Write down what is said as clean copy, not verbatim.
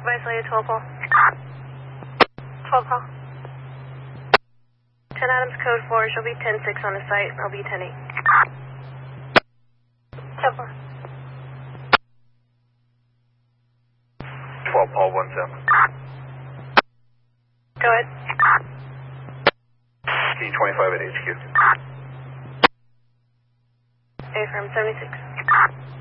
Visalia 12 Paul. 12 Paul. 10 Adams code 4, she'll be 10-6 on the site, I'll be 10-8. 10 4. 12 Paul 17. Go ahead. T25 at HQ. A from 76.